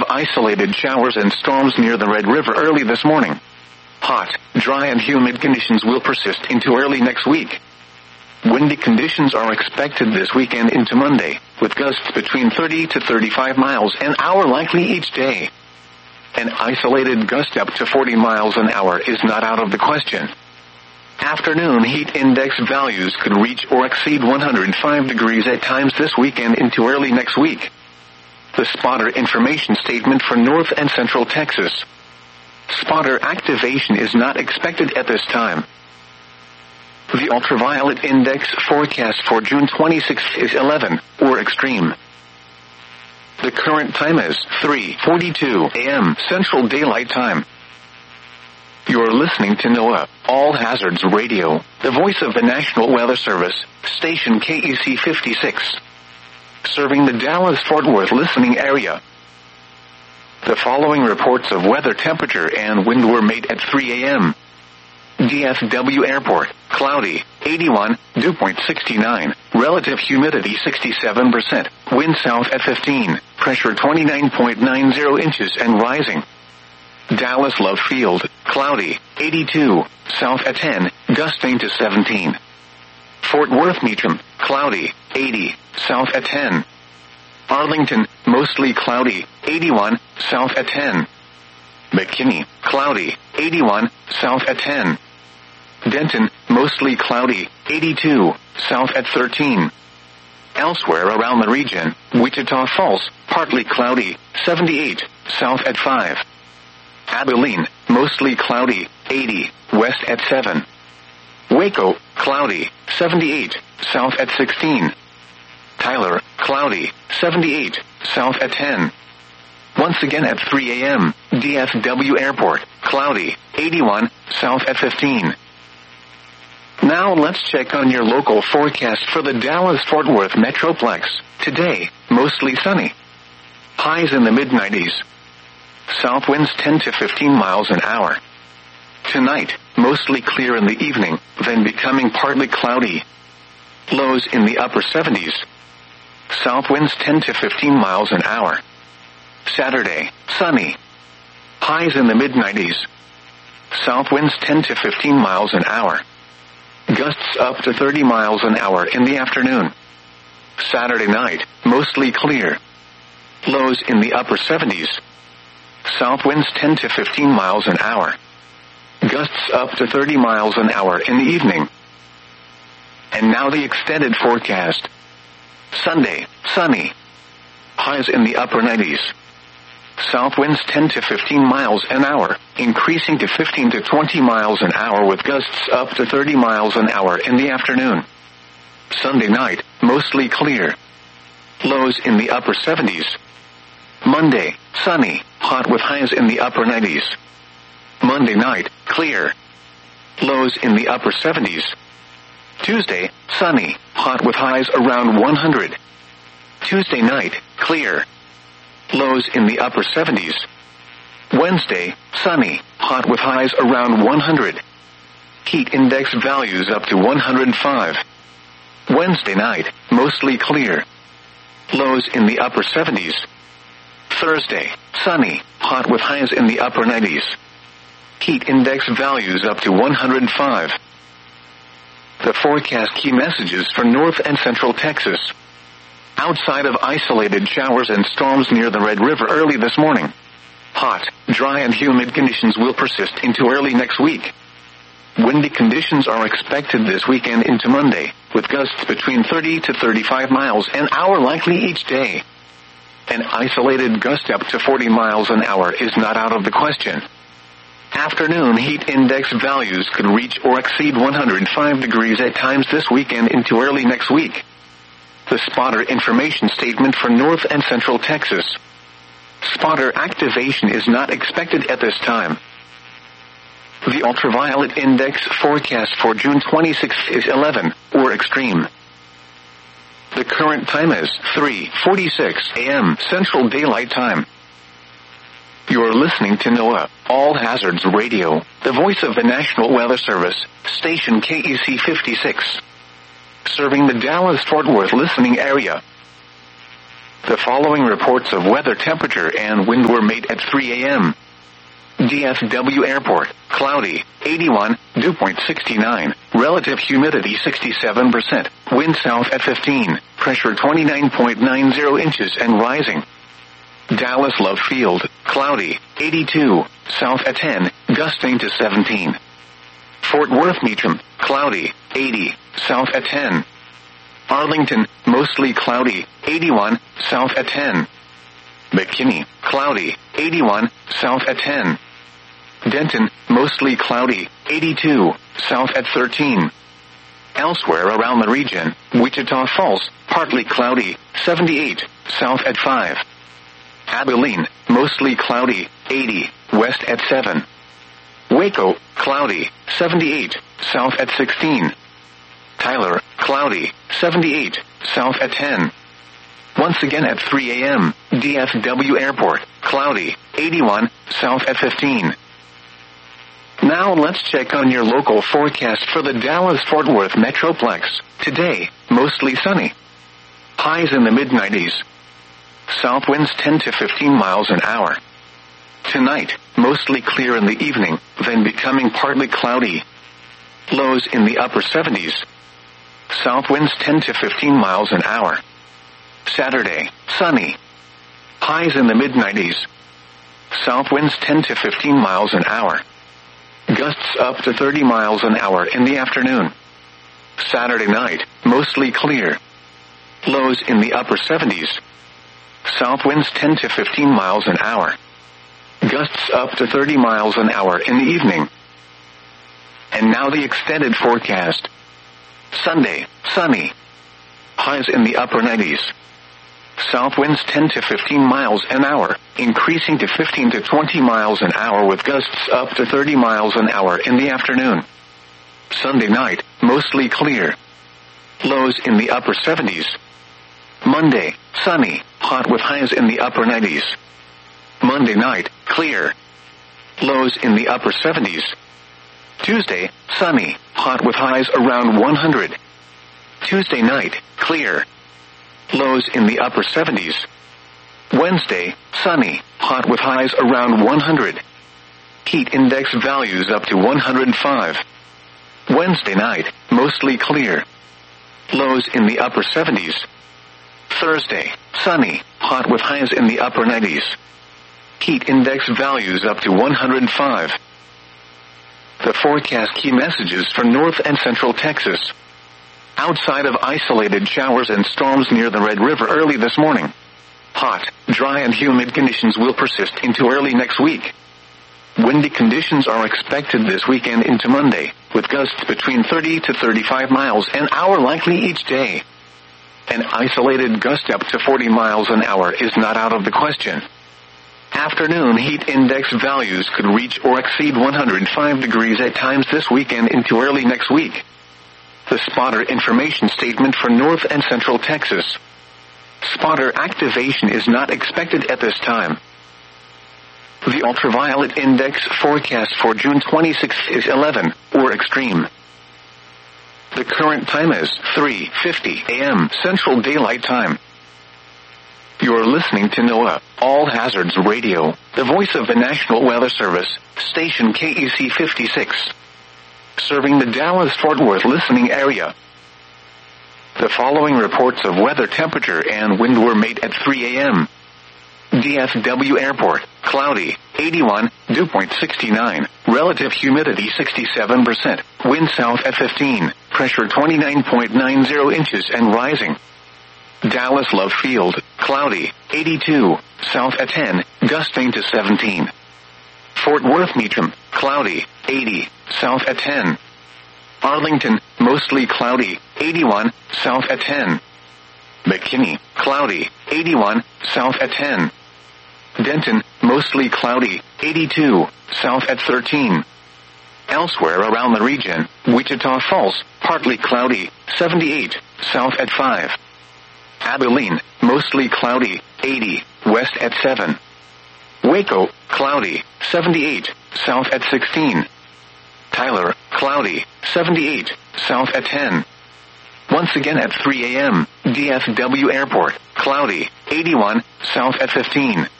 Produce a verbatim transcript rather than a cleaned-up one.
isolated showers and storms near the Red River early this morning. Hot, dry and humid conditions will persist into early next week. Windy conditions are expected this weekend into Monday, with gusts between thirty to thirty-five miles an hour likely each day. An isolated gust up to forty miles an hour is not out of the question. Afternoon heat index values could reach or exceed one hundred five degrees at times this weekend into early next week. The spotter information statement for North and Central Texas. Spotter activation is not expected at this time. The ultraviolet index forecast for June twenty-sixth is eleven, or extreme. The current time is three forty-two a m Central Daylight Time. You're listening to NOAA, All Hazards Radio, the voice of the National Weather Service, station K E C fifty-six. Serving the Dallas-Fort Worth listening area. The following reports of weather temperature and wind were made at three a m D F W Airport, cloudy, eighty-one, dew point sixty-nine, relative humidity sixty-seven percent, wind south at fifteen, pressure twenty-nine point nine zero inches and rising. Dallas Love Field, cloudy, eighty-two, south at ten, gusting to seventeen. Fort Worth Meacham, cloudy, eighty, south at ten. Arlington, mostly cloudy, eighty-one, south at ten. McKinney, cloudy, eighty-one, south at ten. Denton, mostly cloudy, eighty-two, south at thirteen. Elsewhere around the region, Wichita Falls, partly cloudy, seventy-eight, south at five. Abilene, mostly cloudy, eighty, west at seven. Waco, cloudy, seventy-eight, south at sixteen. Tyler, cloudy, seventy-eight, south at ten. Once again at three a m, D F W Airport, cloudy, eighty-one, south at fifteen. Now let's check on your local forecast for the Dallas-Fort Worth Metroplex. Today, mostly sunny. Highs in the mid nineties. South winds ten to fifteen miles an hour. Tonight, mostly clear in the evening, then becoming partly cloudy. Lows in the upper seventies. South winds ten to fifteen miles an hour. Saturday, sunny. Highs in the mid nineties. South winds ten to fifteen miles an hour. Gusts up to thirty miles an hour in the afternoon. Saturday night, mostly clear. Lows in the upper seventies. South winds ten to fifteen miles an hour. Gusts up to thirty miles an hour in the evening. And now the extended forecast. Sunday, sunny. Highs in the upper nineties. South winds ten to fifteen miles an hour, increasing to fifteen to twenty miles an hour with gusts up to thirty miles an hour in the afternoon. Sunday night, mostly clear. Lows in the upper seventies. Monday, sunny, hot with highs in the upper nineties. Monday night, clear. Lows in the upper seventies. Tuesday, sunny, hot with highs around one hundred. Tuesday night, clear. Lows in the upper seventies. Wednesday, sunny, hot with highs around one hundred. Heat index values up to one hundred five. Wednesday night, mostly clear. Lows in the upper seventies. Thursday, sunny, hot with highs in the upper nineties. Heat index values up to one hundred five. The forecast key messages for North and Central Texas. Outside of isolated showers and storms near the Red River early this morning. Hot, dry and humid conditions will persist into early next week. Windy conditions are expected this weekend into Monday, with gusts between thirty to thirty-five miles an hour likely each day. An isolated gust up to forty miles an hour is not out of the question. Afternoon heat index values could reach or exceed one hundred five degrees at times this weekend into early next week. The spotter information statement for North and Central Texas. Spotter activation is not expected at this time. The ultraviolet index forecast for June twenty-sixth is eleven, or extreme. The current time is three forty-six a m Central Daylight Time. You're listening to NOAA, All Hazards Radio, the voice of the National Weather Service, station K E C fifty-six. Serving the Dallas-Fort Worth listening area. The following reports of weather, temperature, and wind were made at three a.m. D F W Airport, cloudy, eighty-one, dew point sixty-nine, relative humidity sixty-seven percent, wind south at fifteen, pressure twenty-nine point nine zero inches and rising. Dallas Love Field, cloudy, eighty-two, south at ten, gusting to seventeen. Fort Worth Meacham, cloudy, eighty, south at ten. Arlington, mostly cloudy, eighty-one, south at ten. McKinney, cloudy, eighty-one, south at ten. Denton, mostly cloudy, eighty-two, south at thirteen. Elsewhere around the region, Wichita Falls, partly cloudy, seventy-eight, south at five. Abilene, mostly cloudy, eighty, west at seven. Waco, cloudy, seventy-eight, south at sixteen. Tyler, cloudy, seventy-eight, south at ten. Once again at three a.m., D F W Airport, cloudy, eighty-one, south at fifteen. Now let's check on your local forecast for the Dallas-Fort Worth Metroplex. Today, mostly sunny. Highs in the mid nineties. South winds ten to fifteen miles an hour. Tonight, mostly clear in the evening, then becoming partly cloudy. Lows in the upper seventies. South winds ten to fifteen miles an hour. Saturday, sunny. Highs in the mid nineties. South winds ten to fifteen miles an hour. Gusts up to thirty miles an hour in the afternoon. Saturday night, mostly clear. Lows in the upper seventies. South winds ten to fifteen miles an hour. Gusts up to thirty miles an hour in the evening. And now the extended forecast. Sunday, sunny. Highs in the upper nineties. South winds ten to fifteen miles an hour, increasing to fifteen to twenty miles an hour with gusts up to thirty miles an hour in the afternoon. Sunday night, mostly clear. Lows in the upper seventies. Monday, sunny, hot with highs in the upper nineties. Monday night, clear. Lows in the upper seventies. Tuesday, sunny, hot with highs around one hundred. Tuesday night, clear. Lows in the upper seventies. Wednesday, sunny, hot with highs around one hundred. Heat index values up to one hundred five. Wednesday night, mostly clear. Lows in the upper seventies. Thursday, sunny, hot with highs in the upper nineties. Heat index values up to one hundred five. The forecast key messages for North and Central Texas. Outside of isolated showers and storms near the Red River early this morning. Hot, dry and humid conditions will persist into early next week. Windy conditions are expected this weekend into Monday, with gusts between thirty to thirty-five miles an hour likely each day. An isolated gust up to forty miles an hour is not out of the question. Afternoon heat index values could reach or exceed one hundred five degrees at times this weekend into early next week. The spotter information statement for North and Central Texas. Spotter activation is not expected at this time. The ultraviolet index forecast for June twenty-sixth is eleven, or extreme. The current time is three fifty a.m. Central Daylight Time. You're listening to NOAA, All Hazards Radio, the voice of the National Weather Service, station K E C fifty-six. Serving the Dallas-Fort Worth listening area. The following reports of weather, temperature, and wind were made at three a.m. D F W Airport, cloudy, eighty-one, dew point sixty-nine, relative humidity sixty-seven percent, wind south at fifteen, pressure twenty-nine point nine zero inches and rising. Dallas Love Field, cloudy, eighty-two, south at ten, gusting to seventeen. Fort Worth Meacham, cloudy, eighty, south at ten. Arlington, mostly cloudy, eighty-one, south at ten. McKinney, cloudy, eighty-one, south at ten. Denton, mostly cloudy, eighty-two, south at thirteen. Elsewhere around the region, Wichita Falls, partly cloudy, seventy-eight, south at five. Abilene, mostly cloudy, eighty, west at seven. Waco, cloudy, seventy-eight, south at sixteen. Tyler, cloudy, seventy-eight, south at ten. Once again at three a.m., D F W Airport, cloudy, eighty-one, south at fifteen.